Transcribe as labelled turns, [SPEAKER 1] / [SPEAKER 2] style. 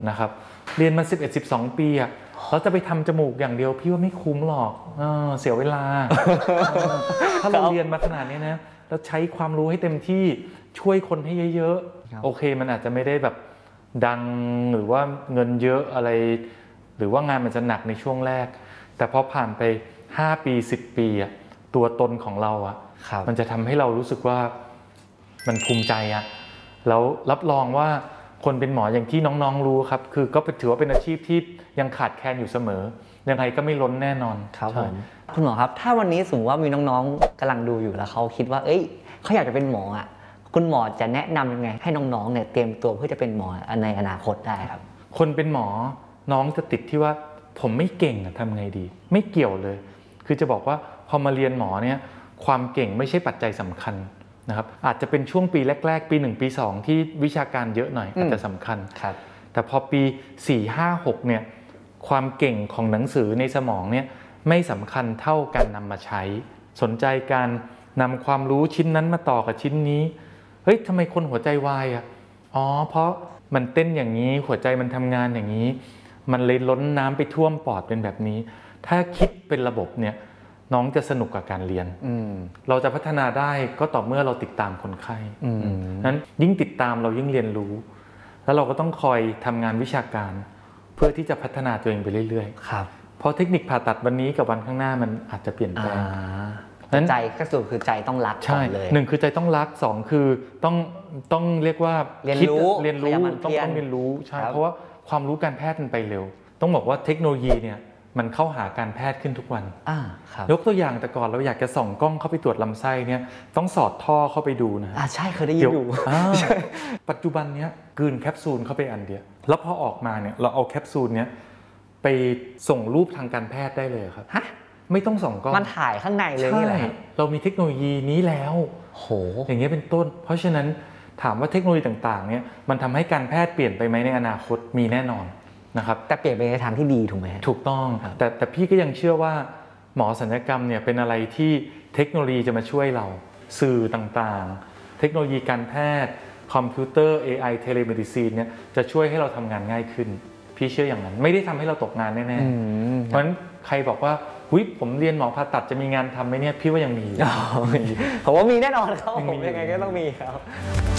[SPEAKER 1] นะครับเรียนมา11-12 ปีอะเราจะไปทำจมูกอย่างเดียวพี่ว่าไม่คุ้มหรอกเสียเวลา ถ้าเราเรียนมาขนาดนี้นะแล้วใช้ความรู้ให้เต็มที่ช่วยคนให้เยอะๆโอเคมันอาจจะไม่ได้แบบดังหรือว่าเงินเยอะอะไรหรือว่างานมันจะหนักในช่วงแรกแต่พอผ่านไป5 ปี10 ปีอะตัวตนของเราอะมันจะทำให้เรารู้สึกว่ามันภูมิใจอะแล้วรับรองว่าคนเป็นหมออย่างที่น้องๆรู้ครับคือก็ถือว่าเป็นอาชีพที่ยังขาดแคลนอยู่เสมอยังไงก็ไม่ล้นแน่นอน
[SPEAKER 2] ครับผมคุณหมอครับถ้าวันนี้สมมติว่ามีน้องๆกำลังดูอยู่แล้วเขาคิดว่าเขาอยากจะเป็นหมออ่ะคุณหมอจะแนะนำยังไงให้น้องๆเนี่ยเตรียมตัวเพื่อจะเป็นหมอในอนาคตได้ครับ
[SPEAKER 1] คนเป็นหมอน้องจะติดที่ว่าผมไม่เก่งทำไงดีไม่เกี่ยวเลยคือจะบอกว่าพอมาเรียนหมอเนี่ยความเก่งไม่ใช่ปัจจัยสำคัญนะครับอาจจะเป็นช่วงปีแรกๆปี1ปี2ที่วิชาการเยอะหน่อยอาจจะสำคัญแต่พอปี4 5 6เนี่ยความเก่งของหนังสือในสมองเนี่ยไม่สำคัญเท่าการนำมาใช้สนใจการนำความรู้ชิ้นนั้นมาต่อกับชิ้นนี้เฮ้ยทำไมคนหัวใจวายอ่ะเพราะมันเต้นอย่างนี้หัวใจมันทำงานอย่างนี้มันเลยล้นน้ำไปท่วมปอดเป็นแบบนี้ถ้าคิดเป็นระบบเนี่ยน้องจะสนุกกับการเรียนเราจะพัฒนาได้ก็ต่อเมื่อเราติดตามคนไข้นั้นยิ่งติดตามเรายิ่งเรียนรู้แล้วเราก็ต้องคอยทำงานวิชาการเพื่อที่จะพัฒนาตัวเองไปเรื่อยๆครับเพราะเทคนิคผ่าตัดวันนี้กับวันข้างหน้ามันอาจจะเปลี่ยนแปลง
[SPEAKER 2] นั้นใจก็สุดคือใจต้องรักก่อนเลย
[SPEAKER 1] 1คือใจต้องรัก2คือต้องเรียกว่า
[SPEAKER 2] เรียนรู้
[SPEAKER 1] ต้องเรียนรู้ใช่เพราะว่าความรู้การแพทย์มันไปเร็วต้องบอกว่าเทคโนโลยีเนี่ยมันเข้าหาการแพทย์ขึ้นทุกวันยกตัวอย่างแต่ก่อนเราอยากจะส่องกล้องเข้าไปตรวจลำไส้เนี่ยต้องสอดท่อเข้าไปดูนะ
[SPEAKER 2] ใช่เคยได้ยินอยู่
[SPEAKER 1] ปัจจุบันเนี้ยกลืนแคปซูลเข้าไปอันเดียวแล้วพอออกมาเนี่ยเราเอาแคปซูลเนี้ยไปส่งรูปทางการแพทย์ได้เลยครับไม่ต้องส่องกล้อง
[SPEAKER 2] มันถ่ายข้างในเลยนี่แหละ
[SPEAKER 1] เรามีเทคโนโลยีนี้แล้วอย่างเงี้ยเป็นต้นเพราะฉะนั้นถามว่าเทคโนโลยีต่างๆเนี่ยมันทำให้การแพทย์เปลี่ยนไปไหมในอนาคตมีแน่นอนนะครับ
[SPEAKER 2] แต่เปลี่ยนไปในทางที่ดีถูกไหม
[SPEAKER 1] ถูกต้องแต่พี่ก็ยังเชื่อว่าหมอศัลยกรรมเนี่ยเป็นอะไรที่เทคโนโลยีจะมาช่วยเราสื่อต่างๆเทคโนโลยีการแพทย์คอมพิวเตอร์ AI เทเลเมดิซีนเนี่ยจะช่วยให้เราทำงานง่ายขึ้นพี่เชื่ออย่างนั้นไม่ได้ทำให้เราตกงานแน่ๆเพราะฉะนั้นใครบอกว่าผมเรียนหมอผ่าตัดจะมีงานทำไหมเนี่ยพี่ว่ายังมี
[SPEAKER 2] ผมว่ามีแน่นอนครับผมยังไงก็ต้องมีครับ